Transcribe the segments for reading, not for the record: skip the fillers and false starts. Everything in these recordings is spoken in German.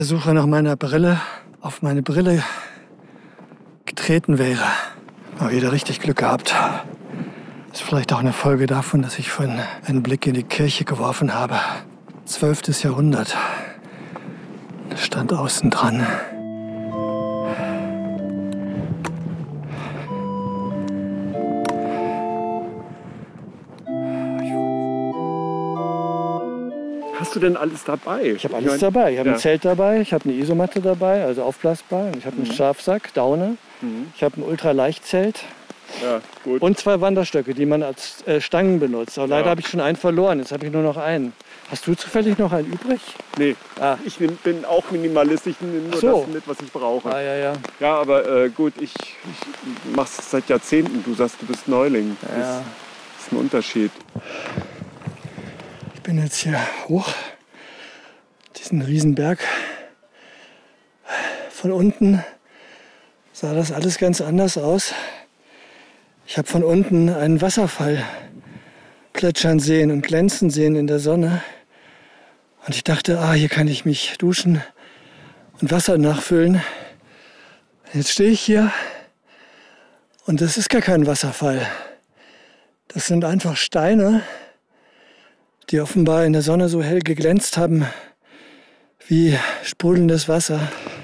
Suche nach meiner Brille, auf meine Brille getreten wäre. Mal wieder richtig Glück gehabt. Ist vielleicht auch eine Folge davon, dass ich vorhin einen Blick in die Kirche geworfen habe. 12. Jahrhundert. Stand außen dran. Hast du denn alles dabei? Ich habe alles dabei. Ich habe ein Zelt dabei, ich habe eine Isomatte dabei, also aufblasbar. Ich habe einen Schlafsack, Daune. Ich habe ein Ultraleichtzelt. Ja, gut. Und 2 Wanderstöcke, die man als Stangen benutzt. Aber leider habe ich schon einen verloren, jetzt habe ich nur noch einen. Hast du zufällig noch einen übrig? Nee, ich bin auch Minimalist, ich nehme nur das mit, was ich brauche. Ja, aber gut, ich mache es seit Jahrzehnten. Du sagst, du bist Neuling. Das ist ein Unterschied. Ich bin jetzt hier hoch, diesen Riesenberg. Von unten sah das alles ganz anders aus. Ich habe von unten einen Wasserfall plätschern sehen und glänzen sehen in der Sonne. Und ich dachte, hier kann ich mich duschen und Wasser nachfüllen. Jetzt stehe ich hier und das ist gar kein Wasserfall. Das sind einfach Steine, die offenbar in der Sonne so hell geglänzt haben wie sprudelndes Wasser.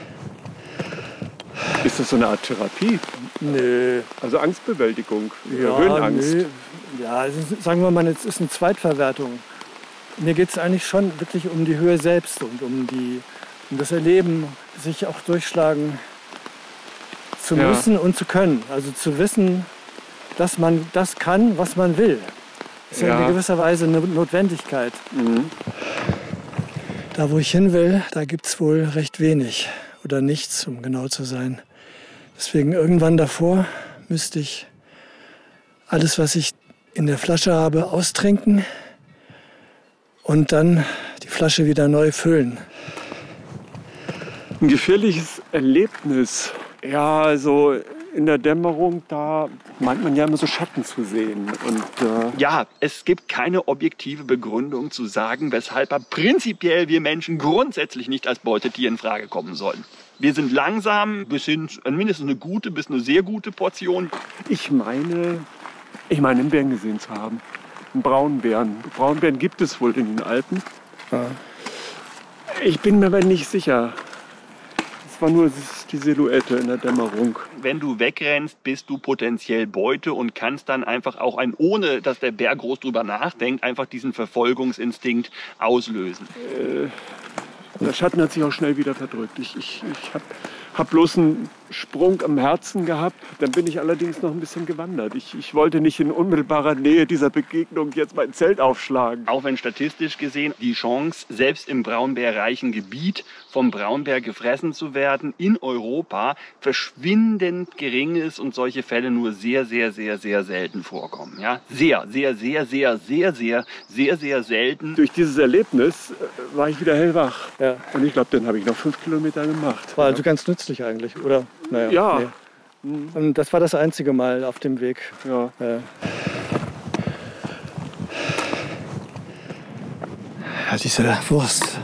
Ist das so eine Art Therapie? Nö. Also Angstbewältigung, Höhenangst? Nö. Ja, sagen wir mal, es ist eine Zweitverwertung. Mir geht es eigentlich schon wirklich um die Höhe selbst und um das Erleben, sich auch durchschlagen zu müssen und zu können. Also zu wissen, dass man das kann, was man will. Das ist ja in gewisser Weise eine Notwendigkeit. Da, wo ich hin will, da gibt es wohl recht wenig oder nichts, um genau zu sein. Deswegen irgendwann davor müsste ich alles, was ich in der Flasche habe, austrinken und dann die Flasche wieder neu füllen. Ein gefährliches Erlebnis. Ja, also in der Dämmerung, da meint man ja immer so Schatten zu sehen. Und, ja, es gibt keine objektive Begründung zu sagen, weshalb prinzipiell wir Menschen grundsätzlich nicht als Beutetier in Frage kommen sollen. Wir sind langsam bis hin mindestens eine gute bis eine sehr gute Portion. Ich meine, einen Bären gesehen zu haben. Einen Braunbären. Braunbären gibt es wohl in den Alpen. Ja. Ich bin mir aber nicht sicher. Es war nur die Silhouette in der Dämmerung. Wenn du wegrennst, bist du potenziell Beute und kannst dann einfach auch ohne dass der Bär groß drüber nachdenkt, einfach diesen Verfolgungsinstinkt auslösen. Der Schatten hat sich auch schnell wieder verdrückt. Ich hab bloß einen Sprung am Herzen gehabt. Dann bin ich allerdings noch ein bisschen gewandert. Ich wollte nicht in unmittelbarer Nähe dieser Begegnung jetzt mein Zelt aufschlagen. Auch wenn statistisch gesehen die Chance, selbst im braunbärreichen Gebiet vom Braunbär gefressen zu werden, in Europa verschwindend gering ist und solche Fälle nur sehr, sehr, sehr, sehr selten vorkommen. Ja? Sehr, sehr, sehr, sehr, sehr, sehr, sehr, sehr selten. Durch dieses Erlebnis war ich wieder hellwach. Ja. Und ich glaube, dann habe ich noch 5 Kilometer gemacht. War also ganz nützlich eigentlich, oder? Naja, ja. Nee. Und das war das einzige Mal auf dem Weg. Ja. Ja, diese Wurst,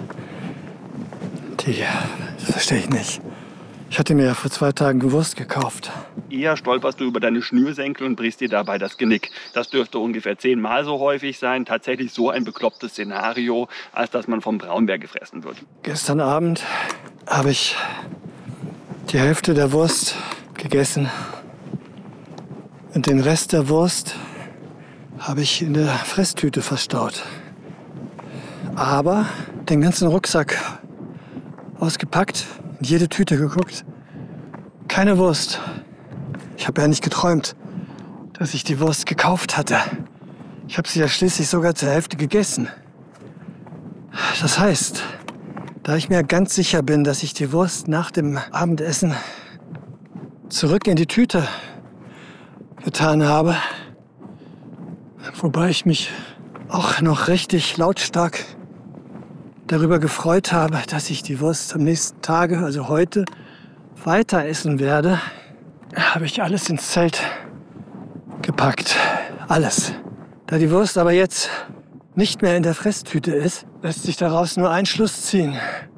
das verstehe ich nicht. Ich hatte mir ja vor 2 Tagen Wurst gekauft. Eher stolperst du über deine Schnürsenkel und brichst dir dabei das Genick. Das dürfte ungefähr 10-mal so häufig sein. Tatsächlich so ein beklopptes Szenario, als dass man vom Braunbär gefressen wird. Gestern Abend habe ich die Hälfte der Wurst gegessen. Und den Rest der Wurst habe ich in der Fresstüte verstaut. Aber den ganzen Rucksack ausgepackt, in jede Tüte geguckt. Keine Wurst. Ich habe ja nicht geträumt, dass ich die Wurst gekauft hatte. Ich habe sie ja schließlich sogar zur Hälfte gegessen. Das heißt, da ich mir ganz sicher bin, dass ich die Wurst nach dem Abendessen zurück in die Tüte getan habe, wobei ich mich auch noch richtig lautstark darüber gefreut habe, dass ich die Wurst am nächsten Tage, also heute, weiter essen werde, habe ich alles ins Zelt gepackt. Alles. Da die Wurst aber jetzt nicht mehr in der Fresstüte ist, lässt sich daraus nur ein Schluss ziehen.